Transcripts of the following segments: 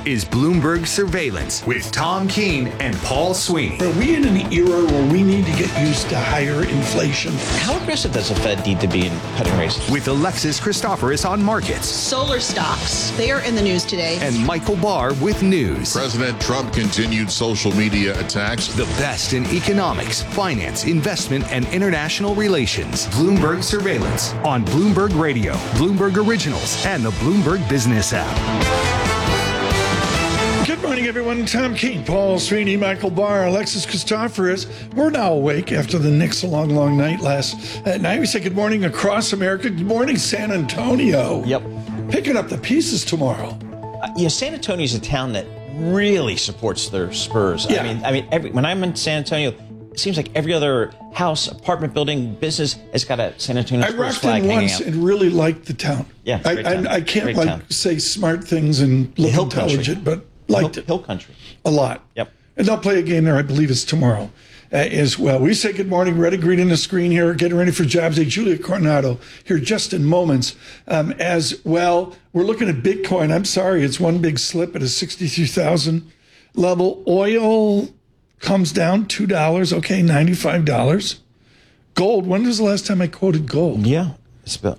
is Bloomberg Surveillance with Tom Keene and Paul Sweeney. Are we in an era where we need to get used to higher inflation? How aggressive does the Fed need to be in cutting rates? With Alexis Christoforous on markets. Solar stocks, they are in the news today. And Michael Barr with news. President Trump continued social media attacks. The best in economics, finance, investment, and international relations. Bloomberg Surveillance on Bloomberg Radio, Bloomberg Originals, and the Bloomberg Business app. Good morning, everyone. Tom Keene, Paul Sweeney, Michael Barr, Alexis Christoforous. We're now awake after the Knicks' long night last night. We say good morning across America. Good morning, San Antonio. Yep. Picking up the pieces tomorrow. San Antonio's a town that really supports their Spurs. Yeah. I mean, when I'm in San Antonio, it seems like every other house, apartment building, business has got a San Antonio Spurs flag hanging out. I rocked in once and really liked the town. Yeah, I can't say smart things and look intelligent, but liked it. Hill country. A lot. Yep. And they'll play a game there, I believe it's tomorrow as well. We say good morning. Red and green in the screen here. Getting ready for Jobs Day. Julia Coronado here just in moments. As well, we're looking at Bitcoin. I'm sorry, it's one big slip at a 63,000 level. Oil comes down $2. Okay, $95. Gold. When was the last time I quoted gold? Yeah. Up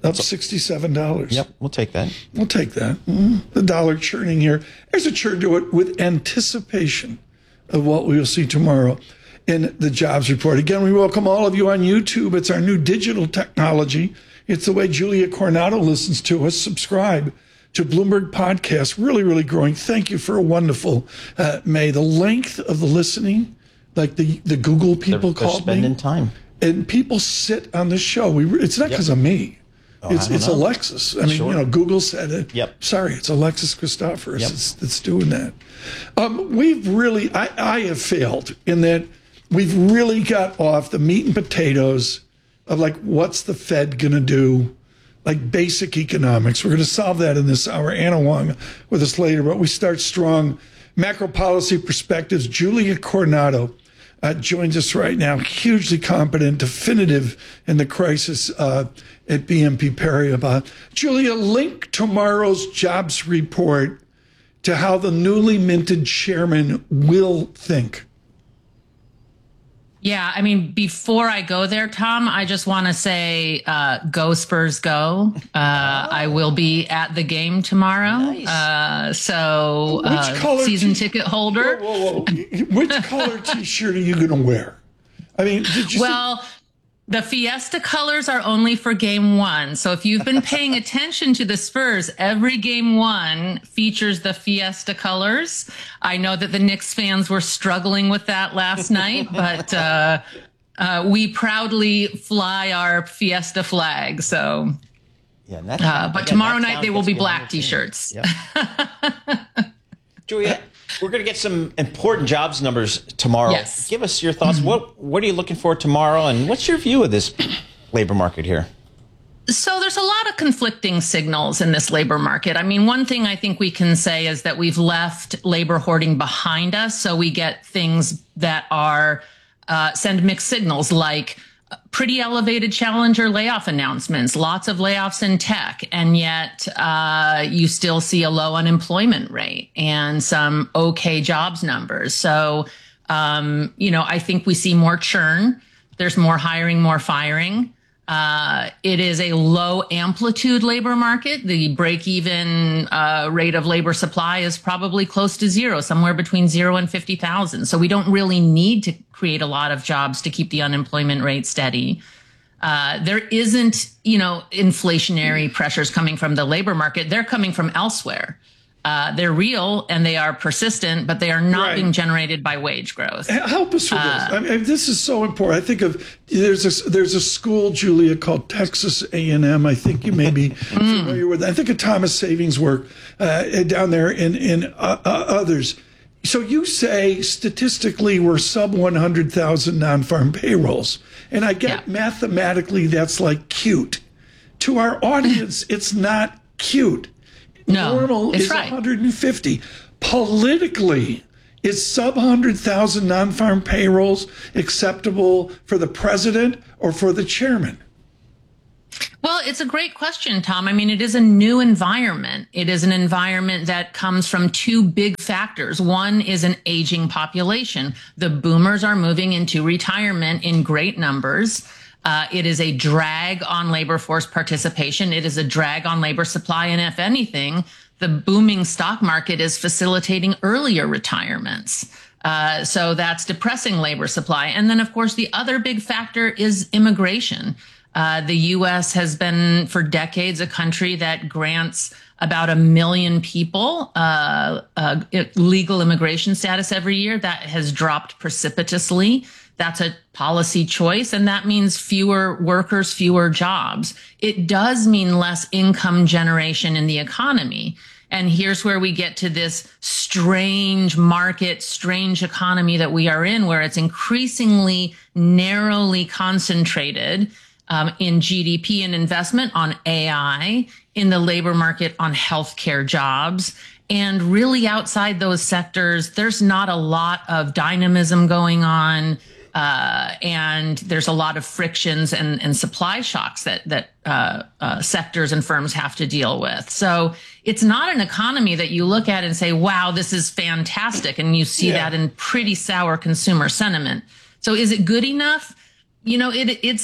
$67. Yep, we'll take that. We'll take that. The dollar churning here. There's a churn to it with anticipation of what we will see tomorrow in the jobs report. Again, we welcome all of you on YouTube. It's our new digital technology. It's the way Julia Coronado listens to us. Subscribe to Bloomberg Podcast. Really, really growing. Thank you for a wonderful May. The length of the listening, like the Google people called me. They're spending time. And people sit on the show. It's not because of me. It's Alexis. I mean, Google said it. Yep. Sorry, it's Alexis Christoforous that's doing that. We've really, I have failed in that we've really got off the meat and potatoes of like, what's the Fed going to do? Like basic economics. We're going to solve that in this hour. Anna Wong with us later, but we start strong. Macro policy perspectives. Julia Coronado joins us right now, hugely competent, definitive in the crisis at BNP Paribas. Julia, link tomorrow's jobs report to how the newly minted chairman will think. Yeah, I mean, before I go there, Tom, I just want to say, go Spurs, go. I will be at the game tomorrow. Nice. Season ticket holder. Whoa. Which color T-shirt are you going to wear? I mean, did you the Fiesta colors are only for game one. So if you've been paying attention to the Spurs, every game one features the Fiesta colors. I know that the Knicks fans were struggling with that last night, but we proudly fly our Fiesta flag. So, but tomorrow night they will be black T-shirts. Yep. Julia, we're going to get some important jobs numbers tomorrow. Yes. Give us your thoughts. What are you looking for tomorrow, and what's your view of this labor market here? So there's a lot of conflicting signals in this labor market. I mean, one thing I think we can say is that we've left labor hoarding behind us. So we get things that are send mixed signals, like pretty elevated challenger layoff announcements, lots of layoffs in tech, and yet you still see a low unemployment rate and some okay jobs numbers. So, I think we see more churn. There's more hiring, more firing. It is a low amplitude labor market. The break-even rate of labor supply is probably close to zero, somewhere between 0 and 50,000. So we don't really need to create a lot of jobs to keep the unemployment rate steady. There isn't, inflationary pressures coming from the labor market. They're coming from elsewhere. They're real and they are persistent, but they are not being generated by wage growth. Help us with this. I mean, this is so important. I think there's a school, Julia, called Texas A&M. I think you may be familiar with it. I think of Thomas Savings work down there and others. So you say statistically we're sub 100,000 non-farm payrolls. And I get mathematically that's like cute. To our audience, it's not cute. No, normal is 150. Politically, is sub 100,000 non-farm payrolls acceptable for the president or for the chairman? Well, it's a great question, Tom. I mean, it is a new environment. It is an environment that comes from two big factors. One is an aging population. The boomers are moving into retirement in great numbers. It is a drag on labor force participation. It is a drag on labor supply. And if anything, the booming stock market is facilitating earlier retirements. So that's depressing labor supply. And then, of course, the other big factor is immigration. The U.S. has been for decades a country that grants about 1 million people legal immigration status every year. That has dropped precipitously. That's a policy choice, and that means fewer workers, fewer jobs. It does mean less income generation in the economy. And here's where we get to this strange market, strange economy that we are in, where it's increasingly narrowly concentrated in GDP and investment on AI, in the labor market on healthcare jobs. And really outside those sectors, there's not a lot of dynamism going on. And there's a lot of frictions and supply shocks that sectors and firms have to deal with. So it's not an economy that you look at and say, wow, this is fantastic. And you see that in pretty sour consumer sentiment. So is it good enough? You know,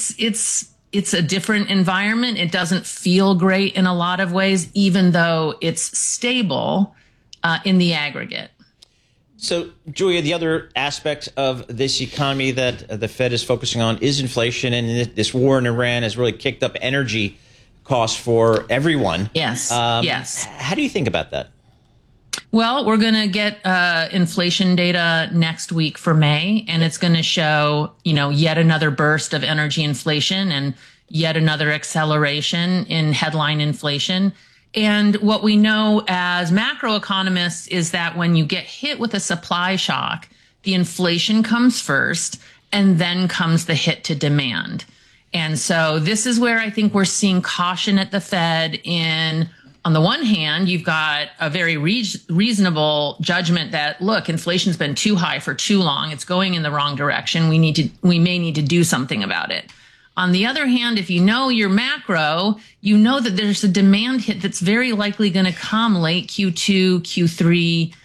it's a different environment. It doesn't feel great in a lot of ways, even though it's stable in the aggregate. So, Julia, the other aspect of this economy that the Fed is focusing on is inflation, and this war in Iran has really kicked up energy costs for everyone. Yes, yes. How do you think about that? Well, we're going to get inflation data next week for May, and it's going to show, yet another burst of energy inflation and yet another acceleration in headline inflation. And what we know as macroeconomists is that when you get hit with a supply shock, the inflation comes first and then comes the hit to demand. And so this is where I think we're seeing caution at the Fed in, on the one hand, you've got a very reasonable judgment that, look, inflation's been too high for too long. It's going in the wrong direction. We may need to do something about it. On the other hand, if you know your macro, you know that there's a demand hit that's very likely going to come late Q2, Q3.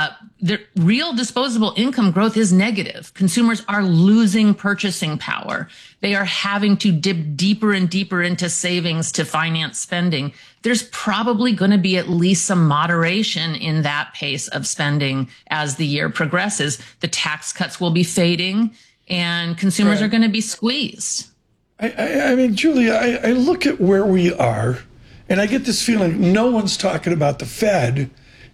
The real disposable income growth is negative. Consumers are losing purchasing power. They are having to dip deeper and deeper into savings to finance spending. There's probably going to be at least some moderation in that pace of spending as the year progresses. The tax cuts will be fading and consumers are going to be squeezed. I mean, Julia, I look at where we are, and I get this feeling no one's talking about the Fed.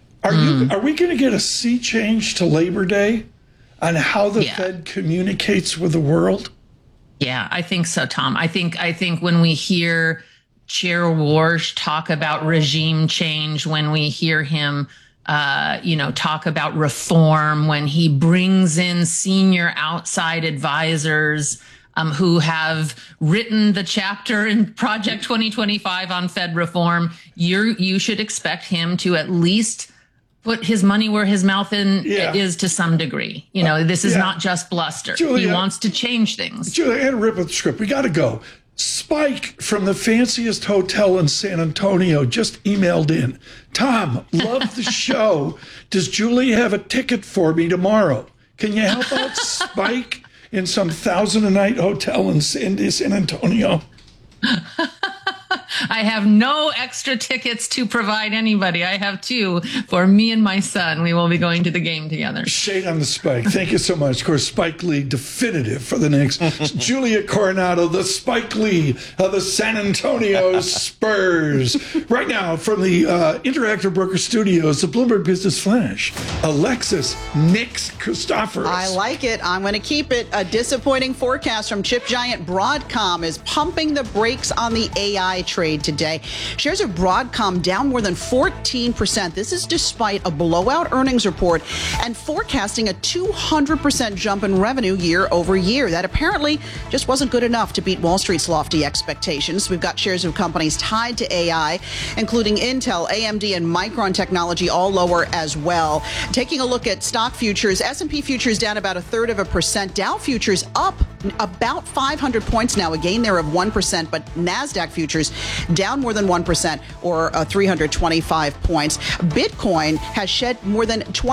Are we going to get a sea change to Labor Day on how the Fed communicates with the world? Yeah, I think so, Tom. I think when we hear Chair Warsh talk about regime change, when we hear him talk about reform, when he brings in senior outside advisors who have written the chapter in Project 2025 on Fed reform, you should expect him to at least put his money where his mouth is to some degree. This is not just bluster. Julia, he wants to change things. Julia, and rip with the script. We got to go. Spike from the fanciest hotel in San Antonio just emailed in. Tom, love the show. Does Julie have a ticket for me tomorrow? Can you help out Spike in some 1,000-a-night hotel in San Antonio? I have no extra tickets to provide anybody. I have 2 for me and my son. We will be going to the game together. Shade on the Spike. Thank you so much. Of course, Spike Lee definitive for the Knicks. Julia Coronado, the Spike Lee of the San Antonio Spurs. Right now, from the Interactive Broker Studios, the Bloomberg Business Flash, Alexis Nix Christoforous. I like it. I'm going to keep it. A disappointing forecast from chip giant Broadcom is pumping the brakes on the AI trade today. Shares of Broadcom down more than 14%. This is despite a blowout earnings report and forecasting a 200% jump in revenue year over year. That apparently just wasn't good enough to beat Wall Street's lofty expectations. We've got shares of companies tied to AI, including Intel, AMD, and Micron Technology, all lower as well. Taking a look at stock futures, S&P futures down about 1/3%. Dow futures up about 500 points now, a gain there of 1%, but NASDAQ futures down more than 1% or 325 points. Bitcoin has shed more than